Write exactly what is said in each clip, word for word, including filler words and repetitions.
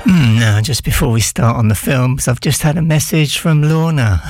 Mm, now, just before we start on the films, I've just had a message from Lorna,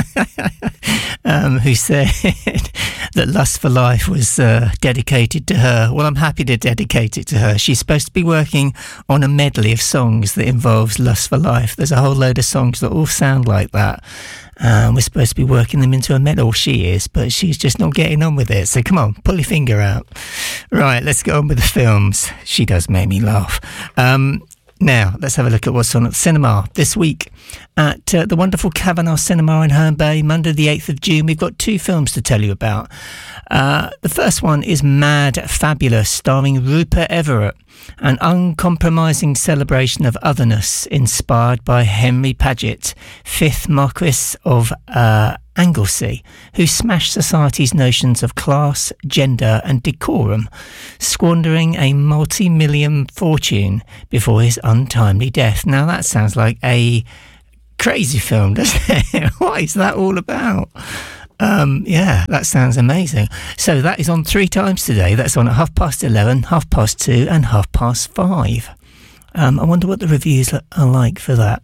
um, who said that Lust for Life was uh, dedicated to her. Well, I'm happy to dedicate it to her. She's supposed to be working on a medley of songs that involves Lust for Life. There's a whole load of songs that all sound like that. Um, we're supposed to be working them into a medley. Well, she is, but she's just not getting on with it. So come on, pull your finger out. Right, let's get on with the films. She does make me laugh. Um... Now, let's have a look at what's on at the cinema this week. At uh, the wonderful Cavanagh Cinema in Herne Bay, Monday the eighth of June, we've got two films to tell you about. Uh, the first one is Mad Fabulous, starring Rupert Everett, an uncompromising celebration of otherness inspired by Henry Paget, fifth Marquess of uh, Anglesey, who smashed society's notions of class, gender and decorum, squandering a multi-million fortune before his untimely death. Now that sounds like a crazy film, doesn't it? What is that all about? Um, yeah, that sounds amazing. So that is on three times today. That's on at half past eleven, half past two and half past five. Um, I wonder what the reviews are like for that.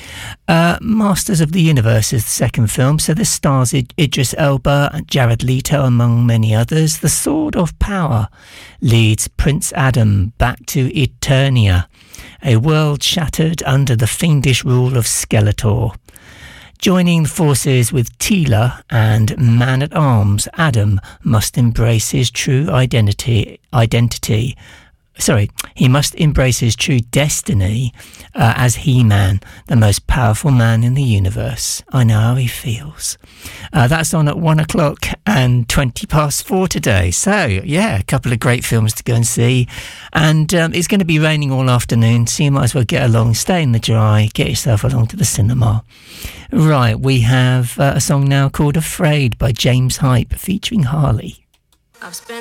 Uh, Masters of the Universe is the second film, so this stars Id- Idris Elba and Jared Leto among many others. The Sword of Power leads Prince Adam back to Eternia, a world shattered under the fiendish rule of Skeletor. Joining forces with Teela and Man-at-Arms, Adam must embrace his true identity identity Sorry, he must embrace his true destiny uh, as He-Man, the most powerful man in the universe. I know how he feels. Uh, that's on at one o'clock and twenty past four today. So, yeah, a couple of great films to go and see. And um, it's going to be raining all afternoon, so you might as well get along, stay in the dry, get yourself along to the cinema. Right, we have uh, a song now called Afraid by James Hype featuring Harley. I've spent